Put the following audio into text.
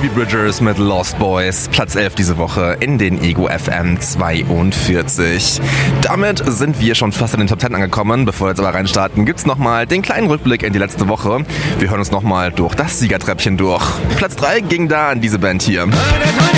Phoebe Bridgers mit Lost Boys, Platz 11 diese Woche in den Ego FM 42. Damit sind wir schon fast in den Top 10 angekommen. Bevor wir jetzt aber reinstarten, gibt's nochmal den kleinen Rückblick in die letzte Woche. Wir hören uns nochmal durch das Siegertreppchen durch. Platz 3 ging da an diese Band hier.